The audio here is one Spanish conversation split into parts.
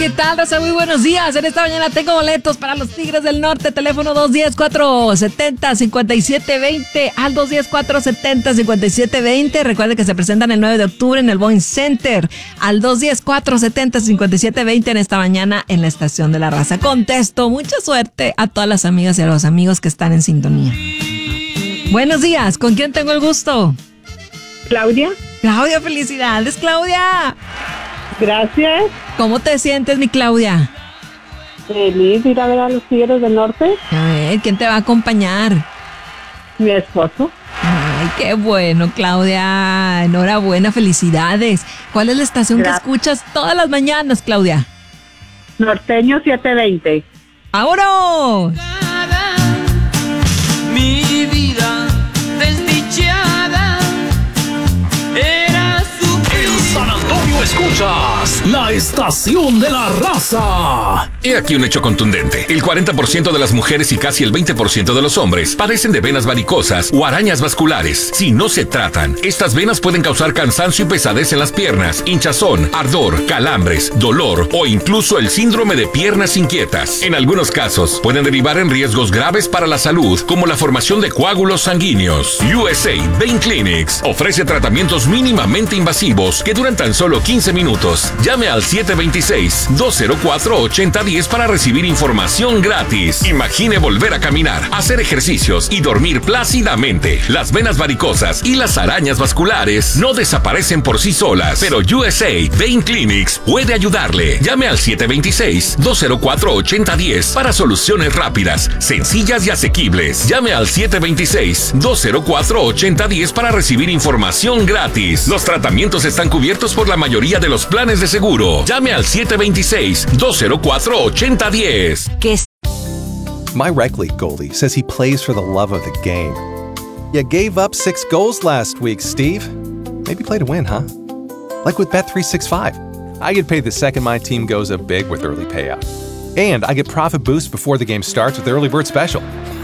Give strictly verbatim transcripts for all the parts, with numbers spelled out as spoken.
¿qué tal, raza? Muy buenos días. En esta mañana tengo boletos para los Tigres del Norte. Teléfono dos uno cero, cuatro siete cero, cinco siete dos cero al dos uno cero, cuatro siete cero, cinco siete dos cero. Recuerde que se presentan el nueve de octubre en el Boeing Center. Al dos uno cero, cuatro siete cero, cinco siete dos cero en esta mañana en la Estación de la Raza. Contesto. Mucha suerte a todas las amigas y a los amigos que están en sintonía. Buenos días. ¿Con quién tengo el gusto? Claudia. Claudia, felicidades, Claudia. Gracias. ¿Cómo te sientes, mi Claudia? Feliz de ir a ver a los Tigres del Norte. A ver, ¿quién te va a acompañar? Mi esposo. Ay, qué bueno, Claudia. Enhorabuena, felicidades. ¿Cuál es la estación Gracias. que escuchas todas las mañanas, Claudia? Norteño setecientos veinte. ¡Vámonos! Mi vida desdichada era su... En San Antonio escuchas la Estación de la Raza. He aquí un hecho contundente. El cuarenta por ciento de las mujeres y casi el veinte por ciento de los hombres padecen de venas varicosas o arañas vasculares. Si no se tratan, estas venas pueden causar cansancio y pesadez en las piernas, hinchazón, ardor, calambres, dolor o incluso el síndrome de piernas inquietas. En algunos casos, pueden derivar en riesgos graves para la salud, como la formación de coágulos sanguíneos. U S A Vein Clinics ofrece tratamientos mínimamente invasivos que duran tan solo quince minutos. Llame al siete dos seis, dos cero cuatro, ocho cero uno cero para recibir información gratis. Imagine volver a caminar, hacer ejercicios y dormir plácidamente. Las venas varicosas y las arañas vasculares no desaparecen por sí solas, pero U S A Vein Clinics puede ayudarle. Llame al siete dos seis, dos cero cuatro, ocho cero uno cero para soluciones rápidas, sencillas y asequibles. Llame al siete dos seis, dos cero cuatro, ocho cero uno cero para recibir información gratis. Los tratamientos están cubiertos por la mayoría de los planes de seguro. Llame al siete dos seis, dos cero cuatro, ocho cero uno cero. ¿Qué es? My rec league goalie says he plays for the love of the game. You gave up six goals last week, Steve. Maybe play to win, huh? Like with Bet three sixty-five. I get paid the second my team goes up big with early payout. And I get profit boost before the game starts with the early bird special.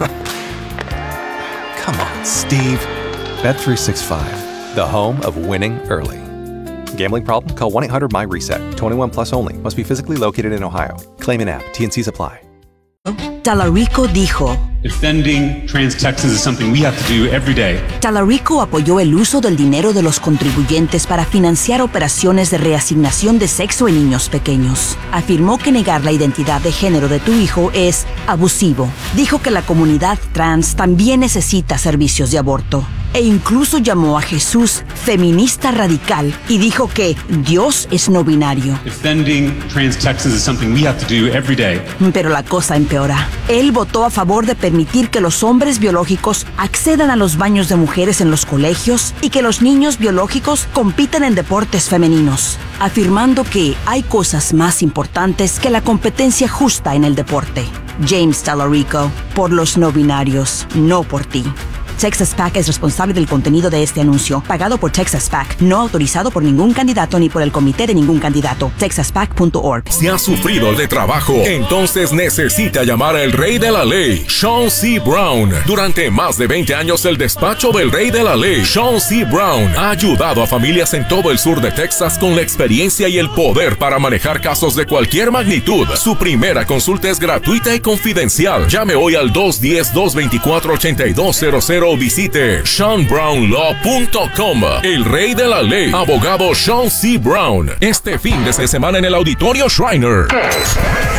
Come on, Steve. Bet three sixty-five, the home of winning early. Gambling problem? Call one eight hundred M Y reset. twenty-one plus only. Must be physically located in Ohio. Claim in app. T N Cs apply. Tallarico dijo: Defending Trans-Texans is something we have to do every day. Tallarico apoyó el uso del dinero de los contribuyentes para financiar operaciones de reasignación de sexo en niños pequeños. Afirmó que negar la identidad de género de tu hijo es abusivo. Dijo que la comunidad trans también necesita servicios de aborto. E incluso llamó a Jesús feminista radical y dijo que Dios es no binario. Defending Trans-Texans is something we have to do every day. Pero la cosa empeora. Él votó a favor de permitir que los hombres biológicos accedan a los baños de mujeres en los colegios y que los niños biológicos compitan en deportes femeninos, afirmando que hay cosas más importantes que la competencia justa en el deporte. James Tallarico, por los no binarios, no por ti. Texas PAC es responsable del contenido de este anuncio, pagado por Texas PAC, no autorizado por ningún candidato ni por el comité de ningún candidato. texas pac punto org. Si ha sufrido de trabajo, entonces necesita llamar al Rey de la Ley, Sean C. Brown. Durante más de veinte años, el despacho del Rey de la Ley, Sean C. Brown, ha ayudado a familias en todo el sur de Texas con la experiencia y el poder para manejar casos de cualquier magnitud. Su primera consulta es gratuita y confidencial. Llame hoy al dos uno cero, dos dos cuatro, ocho dos cero cero o visite sean brown law punto com. El Rey de la Ley, abogado Sean C. Brown. Este fin de semana en el Auditorio Shriner.